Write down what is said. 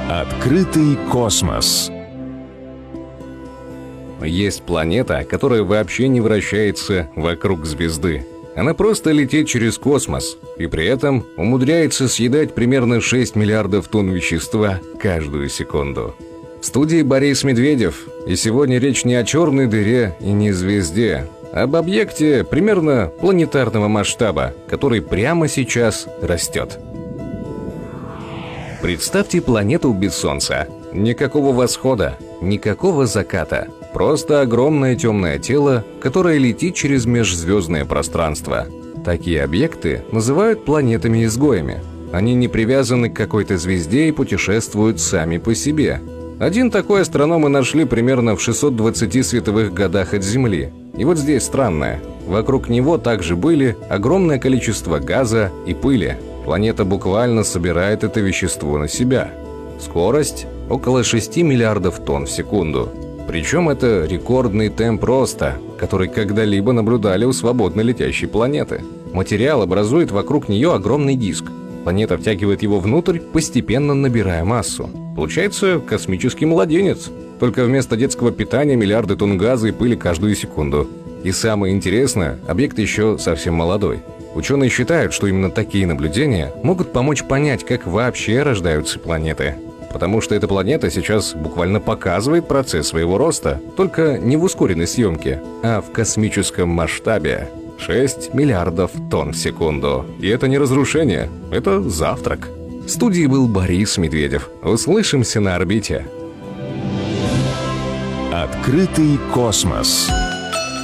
Открытый космос. Есть планета, которая вообще не вращается вокруг звезды. Она просто летит через космос, и при этом умудряется съедать примерно 6 миллиардов тонн вещества каждую секунду. В студии Борис Медведев, и сегодня речь не о черной дыре и не звезде, а об объекте примерно планетарного масштаба, который прямо сейчас растет. Представьте планету без Солнца. Никакого восхода, никакого заката. Просто огромное темное тело, которое летит через межзвездное пространство. Такие объекты называют планетами-изгоями. Они не привязаны к какой-то звезде и путешествуют сами по себе. Один такой астрономы нашли примерно в 620 световых годах от Земли. И вот здесь странное. Вокруг него также были огромное количество газа и пыли. Планета буквально собирает это вещество на себя. Скорость – около 6 миллиардов тонн в секунду. Причем это рекордный темп роста, который когда-либо наблюдали у свободно летящей планеты. Материал образует вокруг нее огромный диск. Планета втягивает его внутрь, постепенно набирая массу. Получается космический младенец. Только вместо детского питания миллиарды тонн газа и пыли каждую секунду. И самое интересное, объект еще совсем молодой. Ученые считают, что именно такие наблюдения могут помочь понять, как вообще рождаются планеты. Потому что эта планета сейчас буквально показывает процесс своего роста, только не в ускоренной съемке, а в космическом масштабе. 6 миллиардов тонн в секунду. И это не разрушение, это завтрак. В студии был Борис Медведев. Услышимся на орбите. Открытый космос.